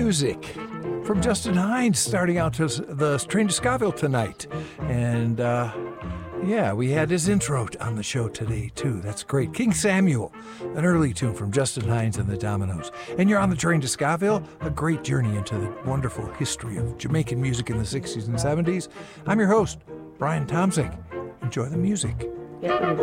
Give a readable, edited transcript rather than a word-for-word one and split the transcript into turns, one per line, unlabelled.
music from Justin Hines, starting out to the Train to Scottsville tonight. And yeah, we had his intro on the show today, too. That's great. King Samuel, an early tune from Justin Hines and the Dominoes. And you're on the Train to Scottsville, a great journey into the wonderful history of Jamaican music in the 60s and 70s. I'm your host, Brian Tomzig. Enjoy the music.